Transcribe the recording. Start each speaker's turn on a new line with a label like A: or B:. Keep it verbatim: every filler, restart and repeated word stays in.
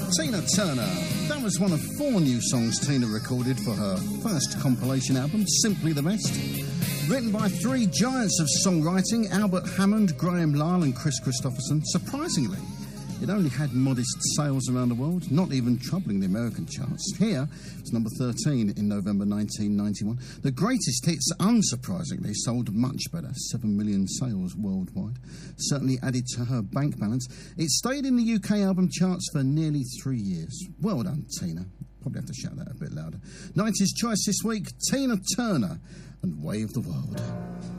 A: Tina Turner. That was one of four new songs Tina recorded for her first compilation album, Simply the Best. Written by three giants of songwriting, Albert Hammond, Graham Lyle and Chris Christopherson. Surprisingly, it only had modest sales around the world, not even troubling the American charts. Here, it's number thirteen in November nineteen ninety-one. The greatest hits, unsurprisingly, sold much better, seven million sales worldwide. Certainly added to her bank balance. It stayed in the U K album charts for nearly three years. Well done, Tina. Probably have to shout that a bit louder. nineties choice this week, Tina Turner and Way of the World.